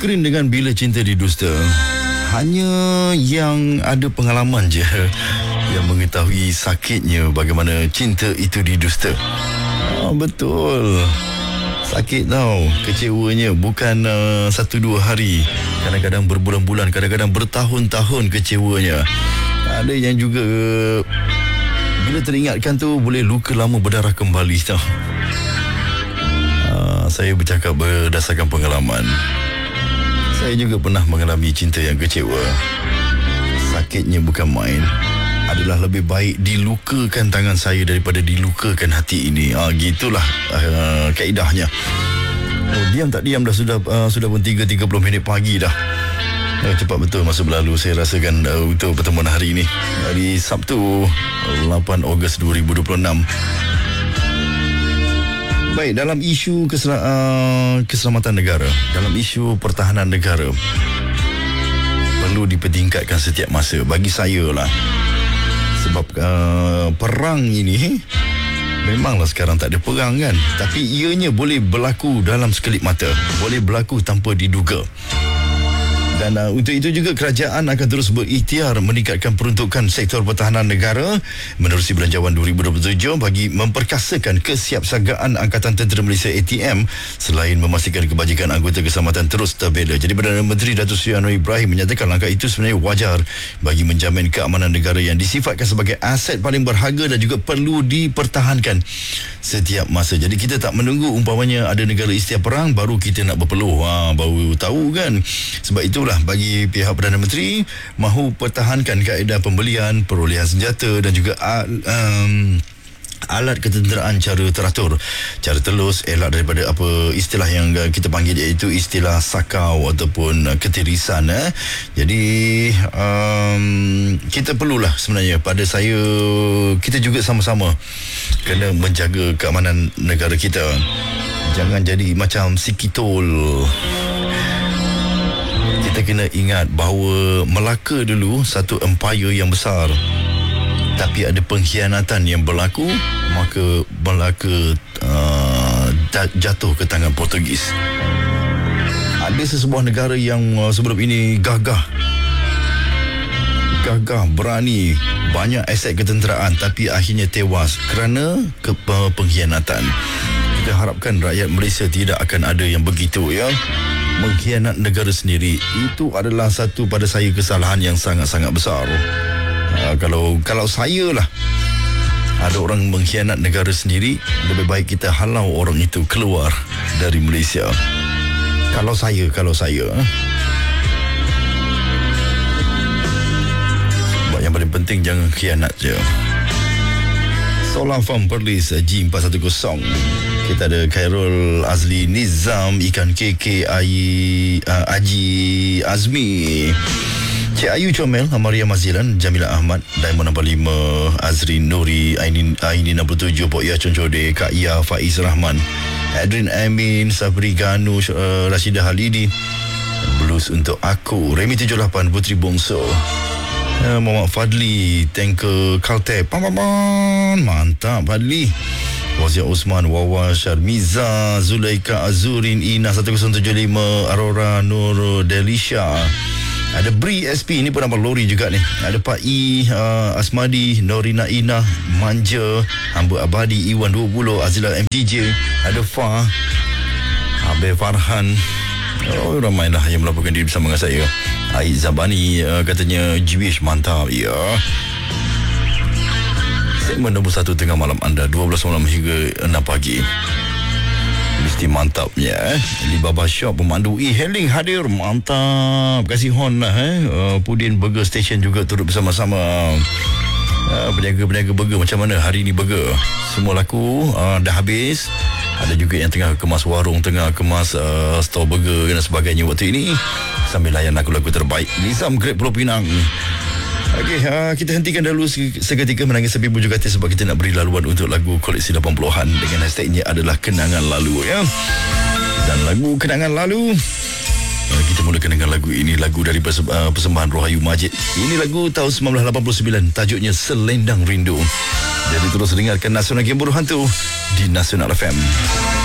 skrin dengan Bila Cinta Didusta. Hanya yang ada pengalaman je yang mengetahui sakitnya bagaimana cinta itu didusta. Betul. Sakit tau. Kecewanya bukan 1-2 hari. Kadang-kadang berbulan-bulan, kadang-kadang bertahun-tahun kecewanya. Ada yang juga bila teringatkan tu boleh luka lama berdarah kembali tau. Saya bercakap berdasarkan pengalaman. Saya juga pernah mengalami cinta yang kecewa. Sakitnya bukan main. Adalah lebih baik dilukakan tangan saya daripada dilukakan hati ini. Gitulah kaedahnya. Diam tak diam dah sudah pun 3.30 minit pagi dah. Cepat betul masa berlalu. Saya rasakan untuk pertemuan hari ini, hari Sabtu 8 Ogos 2026. Baik, dalam isu keselamatan negara, dalam isu pertahanan negara, perlu dipertingkatkan setiap masa bagi saya lah. Sebab perang ini memanglah sekarang tak ada perang kan, tapi ianya boleh berlaku dalam sekelip mata, boleh berlaku tanpa diduga. Dan untuk itu juga kerajaan akan terus berikhtiar meningkatkan peruntukan sektor pertahanan negara menerusi Belanjawan 2027 bagi memperkasakan kesiapsiagaan Angkatan Tentera Malaysia ATM selain memastikan kebajikan anggota keselamatan terus terbela. Jadi Perdana Menteri Datuk Seri Anwar Ibrahim menyatakan langkah itu sebenarnya wajar bagi menjamin keamanan negara yang disifatkan sebagai aset paling berharga dan juga perlu dipertahankan setiap masa. Jadi kita tak menunggu umpamanya ada negara istiaf perang baru kita nak berpeluh, baru tahu kan. Sebab itulah bagi pihak Perdana Menteri mahu pertahankan kaedah pembelian, perolehan senjata dan juga alat ketenteraan cara teratur, cara telus, elak daripada apa istilah yang kita panggil iaitu istilah sakau ataupun ketirisan. Jadi kita perlulah sebenarnya, pada saya, kita juga sama-sama kena menjaga keamanan negara kita. Jangan jadi macam si Kitol. Kita kena ingat bahawa Melaka dulu satu empire yang besar, tapi ada pengkhianatan yang berlaku, maka Melaka jatuh ke tangan Portugis. Ada sesebuah negara yang sebelum ini gagah, berani, banyak aset ketenteraan, tapi akhirnya tewas kerana pengkhianatan. Kita harapkan rakyat Malaysia tidak akan ada yang begitu, ya. Mengkhianat negara sendiri itu adalah satu pada saya kesalahan yang sangat-sangat besar. Kalau saya lah ada orang mengkhianat negara sendiri, lebih baik kita halau orang itu keluar dari Malaysia. Kalau saya sebab yang paling penting jangan khianat je. Solar Farm Perlis G410. Kita ada Khairul Azli Nizam, Ikan KK, Aji Azmi, Cik Ayu Comel, Amaria Mazilan, Jamila Ahmad, Diamond nombor 5, Azrin Nuri, Aini 67, Pok Ya Concode, Kak Ya, Faiz Rahman, Adrin Amin, Sabri Ganu, Rashidah Halidi, Blues Untuk Aku, Remy 78, Putri Bongso, Muhammad Fadli, Tanker Caltech, mantap Fadli, Wazir Osman, Wawa Syarmiza, Zulaika Azurin, Ina 1075, Aurora Nur Delisha. Ada Bri SP, ni pun nama lori juga ni. Ada Pak I, Asmadi, Norina Ina, Manja, Hamba Abadi, Iwan 20, Azila MTJ, ada Fah, Abel Farhan. Ramailah yang melaporkan diri bersama dengan saya. Ait Zabani katanya Jewish, mantap. Ya. Segmen nombor 1 tengah malam anda 12 malam hingga 6 pagi. Mesti mantapnya. Alibaba Shop pemandu e-hailing hadir, mantap. Kasih hon lah. Pudin Burger Station juga turut bersama-sama. Peniaga-peniaga burger macam mana hari ni burger? Semua laku, dah habis. Ada juga yang tengah kemas warung, tengah kemas store burger dan sebagainya waktu ini, sambil layan lagu-lagu terbaik Nizam Great Pulau Pinang. Okey, kita hentikan dahulu seketika menangis sepi bujuk hati sebab kita nak beri laluan untuk lagu koleksi 80-an dengan hashtagnya adalah Kenangan Lalu, ya. Dan lagu Kenangan Lalu, kita mulakan dengan lagu ini, lagu dari persembahan Rohayu Majid. Ini lagu tahun 1989, tajuknya Selendang Rindu. Jadi terus dengarkan Nasional Game Buruh Hantu di Nasional FM.